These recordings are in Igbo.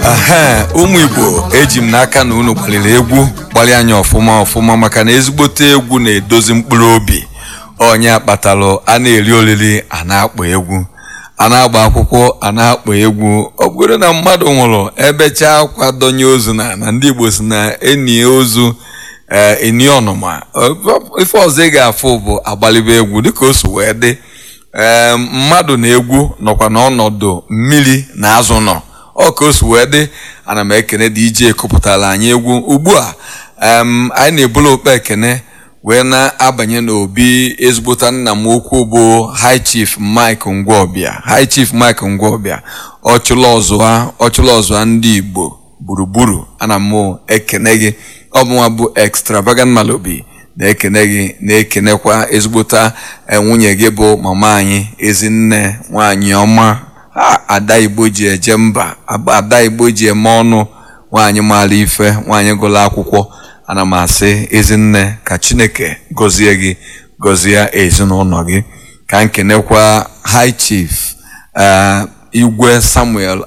Aha, ụmụ Igbo, eji m n'aka na unu gbalịrị egwu gbalị anya ọfụma maka na ezigbote egwu na-edozi mkpụrụ obi. Onye akpatalụ a na-eri oriri a na-akpọ egwu, a na-agba akwụkwọ a na-akpọ egwu. Ọ bụrụ na mmadụ nwụrụ ebecha akwa donye ozu na ndị Igbo si na eni ozu eni ọnụma, ife ọzọ ị ga-afụ bụ agbalibe egwu dịka o si wee dị. Mmadụ na egwu nọkwa n'ọnọdụ mmiri na azụ nọ. Ọ ka o si wee dị. Ana m ekene DJ kụpụtara anyị egwu ugbu a. Anyị na-ebulu okpe ekene wee na-abanye n'obi ezigbota nna m ukwu bụ High Chief Mike Ngwọbịa. High Chief Mike Ngwọbịa ọchụlụ ọzụwa ndị Igbo gburugburu. Ana m ekene gị. Ọ bụ nwa bụ Extravagant Malobi na-ekene gị, na-ekenekwa ezigbota nwunye gị bụ mama anyị Ezinne nwaanyị ọma, Ada Igbo ji eje mba, Ada Igbo ji eme ọnụ, nwaanyị maara ife, nwaanyị gụrụ akwụkwọ. Ana m asị Ezinne ka Chineke gọzie gị, gọzie ezinụlọ gị. Ka nkenekwa High Chief Igwe Samuel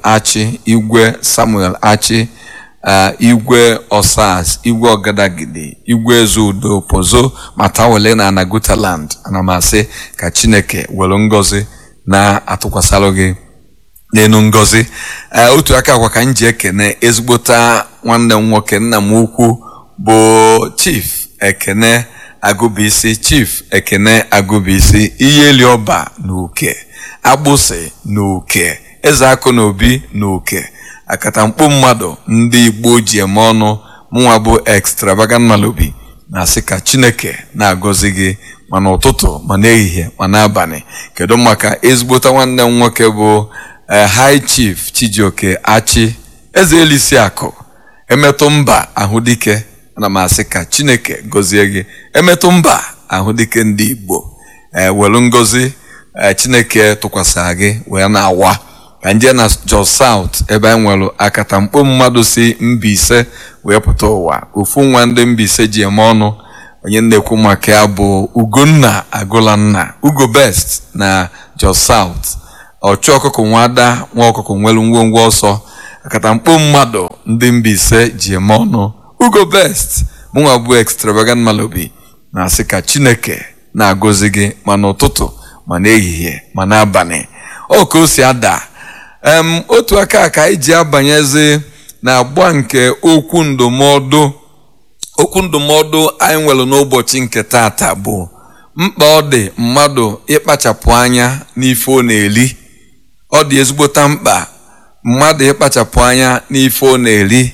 Achi, Igwe Osas, Igwe Ọgadagidi, Igwe Ezudo Pozo Matawele na Anagutaland. Ana m asị ka Chineke were ngọzi na-atụkwasịrụ gị n'elu ngọzi. Otu aka akwa ka m ji ekene ezigbota nwanne m nwoke nna m ukwu bụ Chief Ekene Agụbisi. Chief Ekene Agụbisi, Iyeli Ọba n'Uke, Agbụsị n'Uke, Eze Akụ n'Obi n'Uke, akatamkpo mmadụ ndị Igbo ji eme ọnụ. Mụnwa bụ Extravagant Malobi na-asị ka Chineke na-agọzi gị ma n'ụtụtụ ma n'ehihie ma n'abalị. Kedu maka ezigbota nwanne m nwoke bụ High Chief Chijioke Achi, Eze Elisi Akụ, emetụ mba ahụ dike. Ana m asị ka Chineke gọzie gị, emetụ mba ahụ dike ndị Igbo. Welu ngọzi Chineke tụkwasịra gị wee na-awa. Ka nje na Jos South ebe anyị nwere akatamkpo mmadụ si Mbaise wee pụta ụwa. Ofu nwa ndị Mbaise ji eme ọnụ. Onye na-ekwu maka ya bụ Ugonna Agụlanna, Ugo Best na Jos South. Ọchụ ọkụkọ nwada nwa ọkụkọ nwere ngwongwo ọsọ. Akatamkpo mmadụ ndị Mbaise ji eme ọnụ. Ugo Best, mụnwa bụ Extravagant Malobi na-asị ka Chineke na-agọzi gị ma n'ụtụtụ ma n'ehihie ma n'abalị. Ọ ka o si ada. Otu aka ka anyị ji abanyezi na agba nke okwu ndụmọdụ. Okwu ndụmọdụ anyị nwere n'ụbọchị nke tata bụ mkpa ọ dị mmadụ ịkpachapụ anya n'ife ọ na-eri. Ọ dị ezigbota mkpa mmadụ ịkpachapụ anya n'ife ọ na-eri.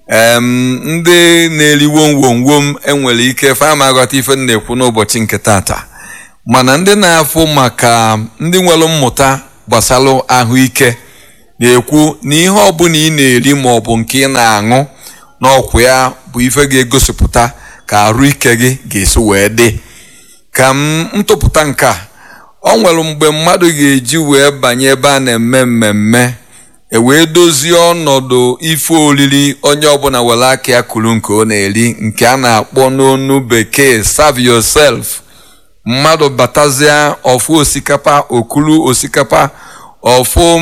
Ndị na-eri wom enwere ike fama aghọta ife na-ekwu n'ụbọchị nke tata, mana ndị na-afụ maka ndị nwere mmụta gbasara ahụike na-ekwu na ihe ọbụla ị na-eri ma ọ bụ nke ị na-aṅụ n'ọkwa ya bụ ife ga-egosipụta ka arụ ike gị ga-esi wee dị. Ka m ntụpụta nke a, ọ nwere mgbe mmadụ ga-eji wee banye ebe a na-eme mmemme wee dozie ọnọdụ ife oriri onye ọbụla were aka ya kuru nke ọ na-eri, nke a na-akpọ n'onu bekee serve yourself. Mmadụ batazia ofu osikapa, okulu osikapa, ofu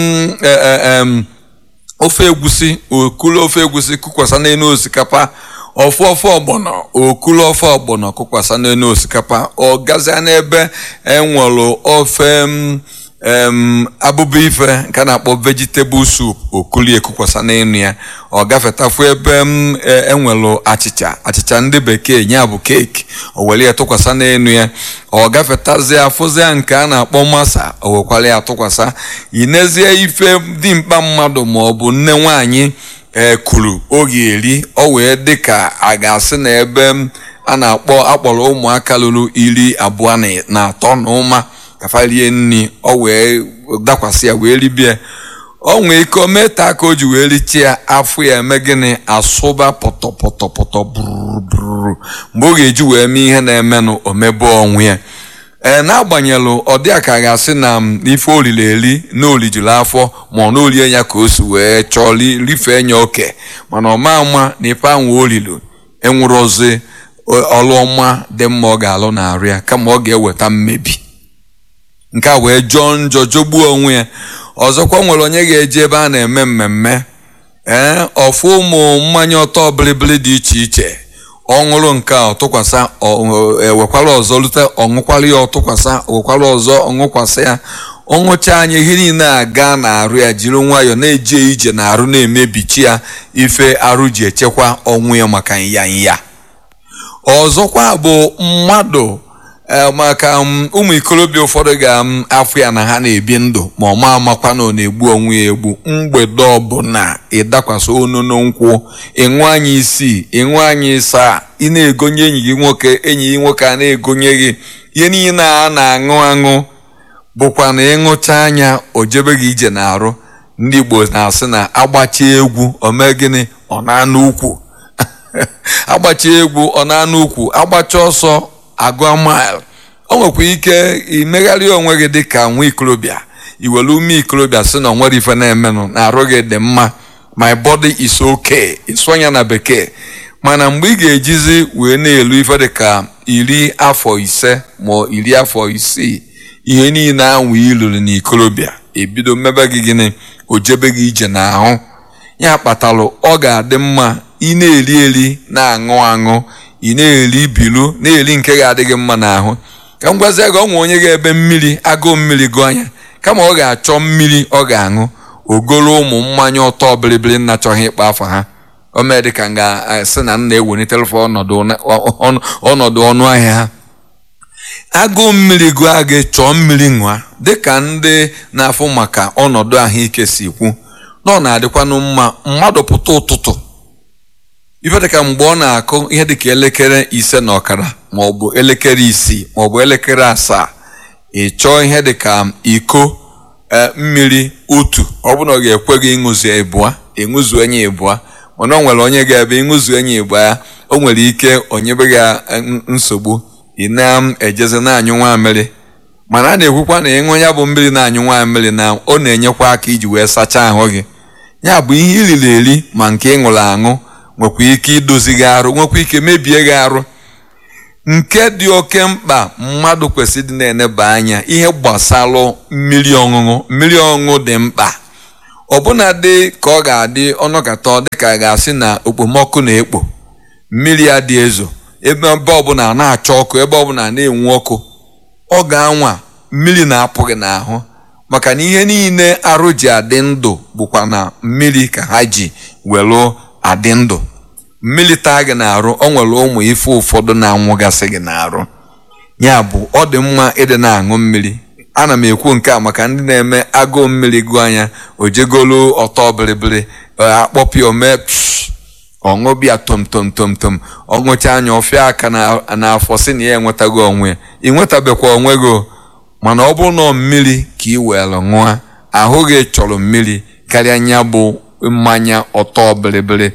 ofe egwusi, okulu ofe egwusi kụkwasa n'elu osikapa, ofu ofe ọgbọnọ, okulu ofe ọgbọnọ kụkwasa n'elu osikapa. Ọ gazia n'ebe enwere ofe abụba ife nke a na-akpọ vegetable soup, okulu ekụkwasa n'elu ya. Ọ gafetafu ebe enwere achịcha ndị bekee nya bụ keeki, o were ya tụkwasa n'elu ya. Ọ gafetazie afụzia nke a na-akpọ masa, o wekwara ya tụkwasa. Inezie ife dị mkpa mmadụ ma ọ bụ nne nwaanyị kuru oge eri, o wee dị ka a ga-asị na ebe a na-akpọ akpọrọ ụmụaka lụrụ 23 na ụma kafarie nri, o wee dakwasị ya wee ribie. O nwee ike o meta aka o ji wee richia afọ ya eme gịnị, asụba pọtọpọtọpọtọ brrrr. Mgbe ọ ga-eji wee mee ihe na-emenụ omebe onwe ya. N'agbanyeghị ọ dị ka ga-asị na ife olili eri na olijuru afọ ma ọ na olie ya ka o si wee chọọ rifee nya oke, mana ọma ama na ife ahụ olilu enwere ozi ọlụ ọma dị mma ọ ga-alụ na-arụ ya, kama ọ ga-eweta mmebi. Nke a wee jọọ njọ jọgbuo onwe ya. Ọzọkwa nwere onye ga-eje ebe a na-eme mmemme ofu ụmụ mmanya ọtọ bilibili dị iche iche ọṅụrụ nke a ọtụkwasa ewekwala ọzọ lute ọṅụkwala ya ọtụkwasa wekwala ọzọ ọṅụkwasa ya ọṅụcha anya ihe niile aga na-arụ ya jiri nwayọọ na-eje ije na-arụ na-emebichi ya ife arụ ji echekwa ọnwụ ya maka nyanya. Ọzọkwa bụ mmadụ maka ụmụ ikolobịa ụfọdụ ga-afụ ya na ha na-ebi ndụ ma ọ ma amakwa na ọ na-egbu onwe ya egbu. Mgbede ọbụla ịdakwasị onu nkwụ ịṅụ anya isii ịṅụ anya ịsaa ị na-egonye enyi gị nwoke enyi gị nwoke a na-egonye gị ihe niile a na-aṅụ bụkwa na ịṅụcha anya o jebe gị ije na-arụ. Ndị Igbo na-asị na agbachi egwu ome gịnị ọ na-anụ ukwu agbachi egwu ọ na-anụ ukwu agbacha ọsọ agụa mile. O nwekwa ike imegharị onwe gị dịka nwa ikolobịa iwelu ume ikolobịa sị na ọ nwere ife na-emenụ na arụ gị dị mma my body is okay ịsụanya na bekee. Mana mgbe ị ga-ejizi wee na-elu ife dịka 10 afọ 5 ma 10 afọ 6 ihe niile ahụ iluru na ikolobịa ebido mmebe gị gịnị o jebe gị ije n'ahụ. Ya kpatalụ ọ ga-adị mma ị na-eri na-aṅụ ị na-eri bilu na-eri nke ga-adịghị mma n'ahụ. Ka m gwazie gị ọnwa onye ga-ebe mmiri agụụ mmiri gụọ anya kama ọ ga-achọ mmiri ọ ga-aṅụ ogolo ụmụ mmanya ọtọ bilibili na-achọghị ịkpa afa ha. O mee dịka m ga-asị na m na-ewelitelefe ọnọdụ ọnụ ahịa ha. Agụụ mmiri gụọ agị chọọ mmiri ṅụa dịka ndị na-afụ maka ọnọdụ ahụike si kwu na ọ na-adịkwanụ mma mmadụ pụta ụtụtụ ife dịka mgbe ọ na-akụ ihe dịka elekere 5:15 maọbụ elekere 6 maọbụ elekere 7 ị chọọ ihe dịka iko mmiri otu ọ bụ na ọ ga-ekwe gị ịṅụzu ịbụa ịṅụzu enye ịbụa mana o nwere onye ga-ebe ịṅụzu enye ịbụa ya o nwere ike onyebe gị nsogbu ị na-ejezi na-anyụ nwamịrị. Mana a na-ekwukwa na ịṅụ ya bụ mmiri na-anyụ nwamịrị na ọ na-enyekwa aka iji wee sachaa ahụ gị. Ya bụ ihe iriri eri ma nke ịṅụrụ aṅụ nwekwa ike idozi gị arụ nwekwa ike mebie gị arụ. Nke dị oke mkpa mmadụ kwesịrị ịdị na-eneba anya ihe gbasalụ mmiri ọṅụṅụ. Mmiri ọṅụṅụ dị mkpa ọbụna dị ka ọ ga-adị ọnọkata dịka a ga-asị na okpomọkụ na-ekpo mmiri ya dị ezo ebe ọbụla na-achọ ọkụ ebe ọbụla na-enwu ọkụ ọ ga-anwa mmiri na-apụ gị n'ahụ maka na ihe niile arụ ji adị ndụ bụkwa na mmiri ka ha ji welu adị ndụ. Mmiri taa gị n'arụ o nwere ụmụ ife ụfọdụ na-anwụgasị gị n'arụ. Ya bụ ọ dị mma ịdị na-aṅụ mmiri. Ana m ekwu nke a maka ndị na-eme agụụ mmiri gụọ anya o jegolu ọtọ bilibili akpọpịa ome ọṅụbịa tom ọṅụcha anya ọfịa aka n'afọ sị na ya enwetago onwe ya ị nwetabekwa onwe gị. Mana ọ bụrụ na mmiri ka ị were ṅụọ ahụ gị chọrọ mmiri karịa nya bụ mmanya ọtọ bilibili.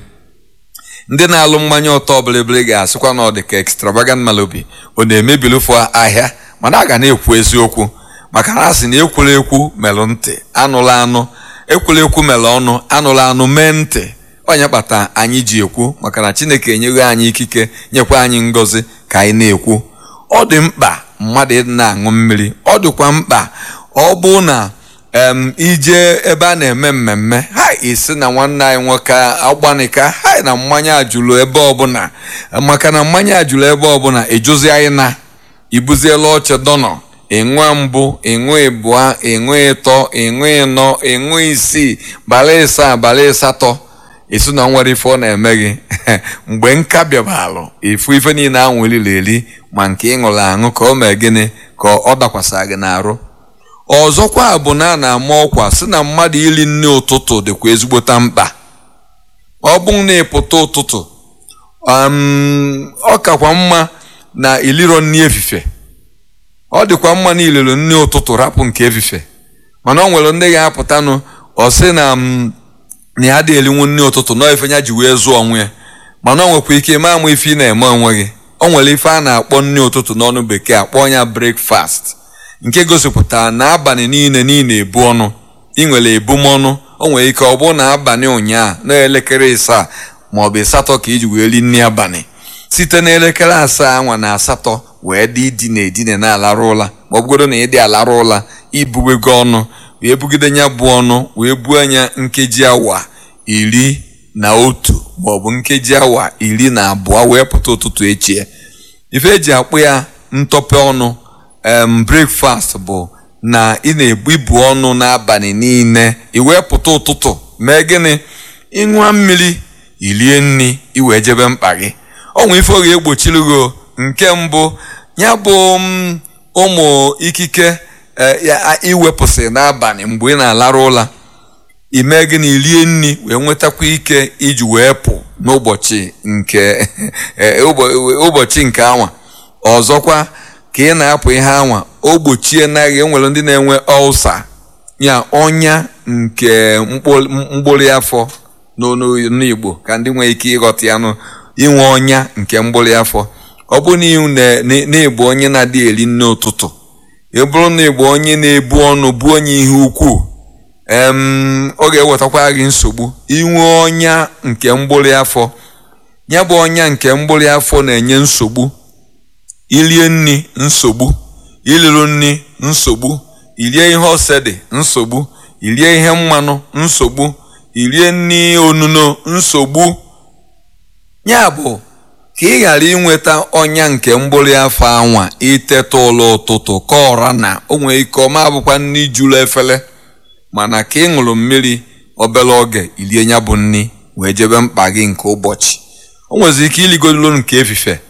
Ndị na-alụ mmanya ọtọ bilibili ga-asịkwa na ọ dị ka extravagant malobi ọ na-emebilufụ ahịa mana a ga na-ekwu eziokwu maka na asị na ekwula ekwu melụ ntị anụla anụ ekwula ekwu melụ ọnụ anụla anụ mee ntị. Onye kpata anyị ji ekwu maka na Chineke enyeghị anyị ikike nyekwa anyị ngọzi ka anyị na-ekwu. Ọ dị mkpa mmadụ ịdị na-aṅụ mmiri. Ọ dịkwa mkpa ọ bụ na ije ebe a na-eme mmemme ha isi na nwanne anyị nwoke agbanika ha na mmanya ajụlụ ebe ọbụla maka na mmanya ajụlụ ebe ọbụla ejuzi anyị na ibuziela oche dọnọ ịṅụ mbụ ịṅụ ịbụa ịṅụ ịtọ ịṅụ ịnọ ịṅụ isii balị ịsaa balị ịsatọ isi na nwere ife ọ na-eme gị mgbe nka bịabalụ ifu ife niile ahụ eri ma nke ịṅụrụ aṅụ ka o mee gịnị ka ọ dakwasa gị n'arụ. Ọzọkwa bụ na a na-ama ọkwa sị na mmadụ iri nri ụtụtụ dịkwa ezigbota mkpa. Ọ bụ na ịpụta ụtụtụ ọ kakwa mma na iliro nri efifie. Ọ dịkwa mma na iliro nri ụtụtụ rapụ nke efifie mana ọ nwere ndị ga-apụtanụ ọ sị na ya adịghị elinwu nri ụtụtụ nọ ife ya ji wee zụọ onwe ya mana ọ nwekwa ike ma ama ife ị na-eme onwe gị. O nwere ife a na-akpọ nri ụtụtụ n'ọnụ bekee akpọ ya breakfast nke gosipụtara na abalị niile ebu ọnụ ị nwere ebumọnụ. O nwere ike ọ bụrụ na abalị ụnyaahụ n'elekere 7 maọbụ 8 ka iji wee ri nri abalị site n'elekere 7 na 8 wee dị idine na-alarụ ụla ma ọ bụgodo na ịdị alarụ ụla ibugego ọnụ wee bugide ya bụ ọnụ wee buo anya nkeji awa 10 na otu maọbụ nkeji awa 12 wee pụta ụtụtụ echi. Ife eji akpụ ya ntọpe ọnụ breakfast bụ na ị na-ebu ibu ọnụ n'abalị niile iwee pụta ụtụtụ mee gịnị ịṅụa mmiri ilie nri iwee jebe mkpa gị. Ọnwa ife ọ ga-egbochiri gị nke mbụ ya bụ ụmụ ikike iwepụsị n'abalị mgbe ị na-alarụ ụla ime gịnị ilie nri wee nwetakwa ike iji wee pụ n'ụbọchị nke ụbọchị nke anwa. Ọzọkwa ka ị na-apụ ihe anwa o gbochie naghị enwere ndị na-enwe ọlsa ya ọnya nke mgbụrị afọ n'Igbo ka ndị nwee ike ịghọta ya inwe ọnya nke mgbụrị afọ. Ọ bụ na ịbụ onye na-adị eri nne ụtụtụ, ị bụrụ na ịbụ onye na-ebu ọnụ bụ onye ihe ukwuu ọ ga-ewetakwa gị nsogbu inwe ọnya nke mgbụrị afọ. Ya bụ ọnya nke mgbụrị afọ na-enye nsogbu ilie nri nsogbu, iliru nri nsogbu, ilie ihe osede nsogbu, ilie ihe mmanụ nsogbu, ilie nri onuno nsogbu. Ya bụ ka ị ghara inweta ọnya nke mgbụrị afọ anwa iteta ụlọ ụtụtụ ka ọra na o nwere ike ọma abụkwa nri juru efere, mana ka ị ṅụrụ mmiri obere oge ilie ya bụ nri wee jebe mkpa gị nke ụbọchị. O nwere ike iligodolo nke efife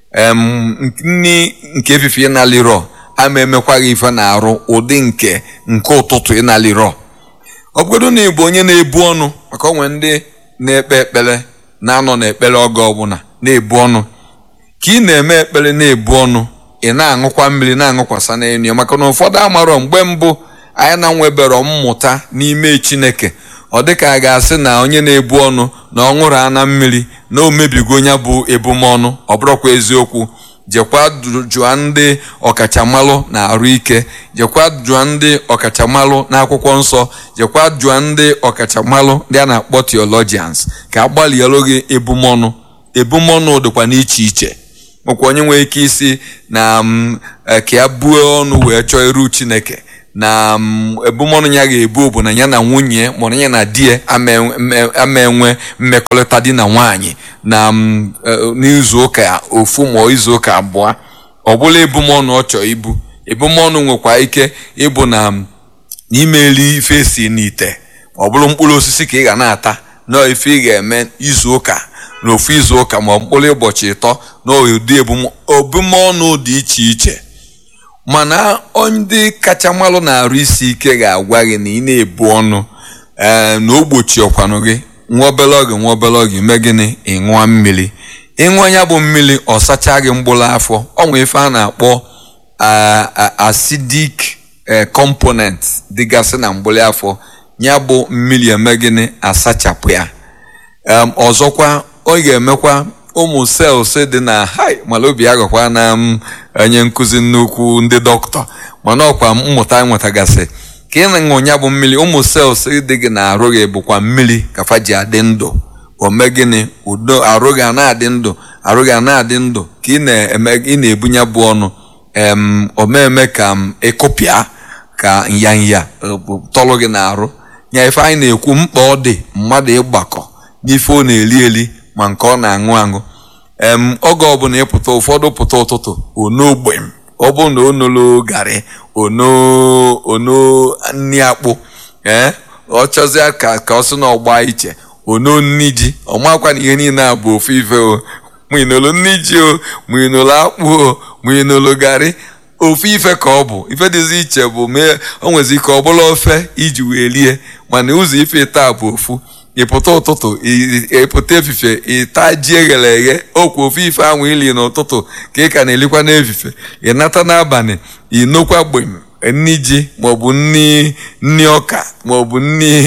nri nke efife ịnalirọ ama emekwaghị ife na-arụ ụdị nke ụtụtụ ịnalirọ. Ọ bụgodo na ịbụ onye na-ebu ọnụ, maka onwe ndị na-ekpe ekpere na-anọ n'ekpere oge ọbụla na-ebu ọnụ, ka ị na-eme ekpere na-ebu ọnụ ị na-aṅụkwa mmiri na-aṅụkwasa n'elu ya, maka na ụfọdụ amarọ mgbe mbụ anyị na-nwebero mmụta n'ime Chineke ọ dịka a ga-asị na onye na-ebu ọnụ na ọ ṅụrụ ana mmiri na o mebigo onye bụ ebumọnụ. Ọ bụrụkwa eziokwu. Jekwa jụọ ndị ọkachamalụ na arụ ike, jekwa jụọ ndị ọkachamalụ na akwụkwọ nsọ, jekwa jụọ ndị ọkachamalụ ndị a na-akpọ theologians ka agbalịelụ gị ebumọnụ. Ebumọnụ dịkwa n'iche iche. Nwekwa onye nwere ike isi na ka ya buo ọnụ wee chọọ iru Chineke, na ebumọnụ ya ga-ebu bụ na ya na nwunye maọbụ ya na di ya ama enwe mmekọrịta di na nwaanyị na n'izu ụka ofu ma izu ụka abụọ. Ọ bụla ebumọnụ ọ chọọ ibu. Ebumọnụ nwekwa ike ịbụ na n'ime eri ife esi n'ite, ọ bụrụ mkpụrụ osisi ka ị ga na-ata na ife ị ga-eme izu ụka na ofu izu ụka ma mkpụrụ ụbọchị 3 na ụdị ebumọnụ dị iche iche. Mana ndị kacha malụ na-arụ isi ike ga-agwa gị na ị na-ebu ọnụ na ogbochi ọkwanụ gị nwa obere oge mee gịnị ịṅụa mmiri. Ịṅụa ya bụ mmiri ọ sacha gị mgbụrụ afọ. Ọ nwere ife a na-akpọ acidic component dịgasị na mgbụrụ afọ, ya bụ mmiri eme gịnị asachapụ ya. Ọzọkwa ọ ga-emekwa ụmụ sels dị na mala obi agakwa na onye nkụzi nnukwu ndị dọkịta, mana ọkwa mmụta nwetagasị ka ị na-aṅụ ya bụ mmiri. Ụmụ sels dị gị na-arụ gị bụkwa mmiri ka fa ji adị ndụ. O mee gịnị udo arụ gị na-adị ndụ, arụ gị na-adị ndụ ka ị na-ebunye bụ ọnụ omeme ka ịkụpịa ka nyanya tọrọ gị na-arụ. Nya ife anyị na-ekwu mkpa ọ dị mmadụ ịgbakọ n'ife ọ na-eli eli ma nke ọ na-aṅụ aṅụ. Oge ọbụla ịpụta ụfọdụ pụta ụtụtụ onogbe, ọ bụ na onolo garị ono nni akpụ ọ chọzie ka ọ sị na ọgba iche ono nni ji. Ọ makwa na ihe niile a bụ ofu ife o, ma inolo nni ji o, ma inolo akpụ o, ma inolo garị, ofu ife ka ọ bụ. Ife dịzi iche bụ o nwezi ike ọ bụla ofe iji wee lie, mana ụzọ ife taa bụ ofu. Ịpụta ụtụtụ ịpụta efife ịta ji eghere eghe okwu ofu ife anwụ ili n'ụtụtụ ka ị ka na-elikwa n'efife. Ịnata n'abalị inokwa gbem nni ji maọbụ nni ọka maọbụ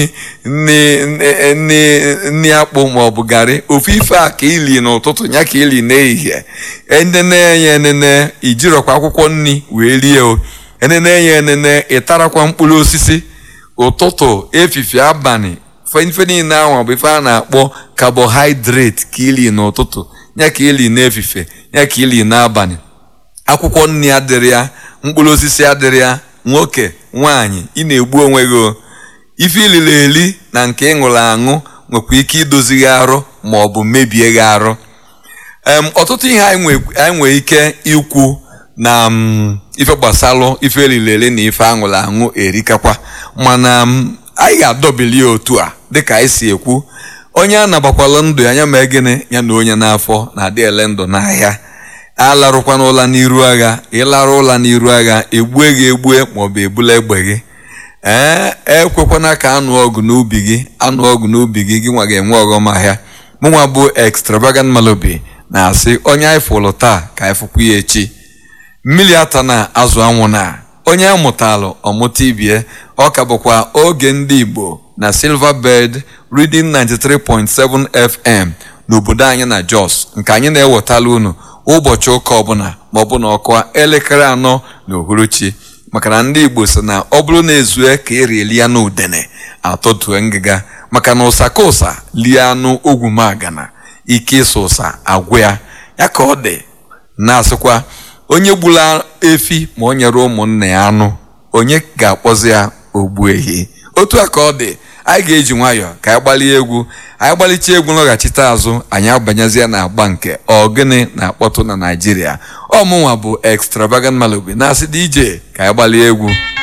nni akpụ maọbụ garị. Ofu ife a ka ili n'ụtụtụ ya ka ili n'ehihie. Enene ya enene ijirọkwa akwụkwọ nni wee rie o. Enene ya enene ịtarakwa mkpụrụ osisi ụtụtụ efife abalị. Ife niile ahụ bụ ife a na-akpọ carbohydrate ka ili n'ụtụtụ ya ka ili n'efife ya ka ili n'abalị. Akwụkwọ nri adịrị ya, mkpụrụ osisi adịrị ya. Nwoke nwaanyị ị na-egbu onwe gị. Ife ilili eli na nke ị ṅụrụ aṅụ nwekwa ike idozi gị arụ ma ọ bụ mebie gị arụ. Ọtụtụ ihe anyị nwere ike ikwu na ife gbasalụ ife elilele na ife aṅụrụ aṅụ erikakwa, mana anyị ga-adọbili otu a dịka anyị si ekwu, onye a nabakwala ndụ anya ma gịnị ya na onye n'afọ na-adị ele ndụ n'ahịa. Alarụkwana ụla n'iru agha, ịlarụ ụla n'iru agha egbue gị egbue maọbụ ebula egbe gị. Ekwekwana ka anụ ọgụ n'ubi gị, anụ ọgụ n'ubi gị gị nwa ga-enwe ọghọm ahịa. Mụnwa bụ Extravagant Malobi na-asị onye anyị fụlụ taa ka anyị fụkwa ya echi. Mmiri ata na azụ anwụ na onye amụtalụ ọmụta ibie. Ọ ka bụkwa oge ndị Igbo na Silverbird Reading 93.7 FM n'obodo anyị na Jos, nke anyị na-ewetala unu ụbọchị ụka ọbụla ma ọ bụ na ọkụ elekere 4 n'uhuruchi, maka na ndị Igbo sị na ọ bụrụ na ezue ka erieli ya n'udene atọtue ngịga, maka na ụsaka ụsa lie anụ ogwumagana ike ịsa ụsa agwụ ya. Ya ka ọ dị na-asịkwa onye gbula efi ma o nyere ụmụnne ya anụ, onye ga-akpọzi ya ogbu ehi. Otu a ka ọ dị, anyị ga-eji nwayọọ ka anyị gbalie egwu. Anyị gbalicha egwu nọghachite azụ, anyị abanyezie na agba nke ogene na-akpọtụ na Naịjirịa. Ọmụnwa bụ Extravagant Malobi na-asị DJ ka anyị gbalie egwu.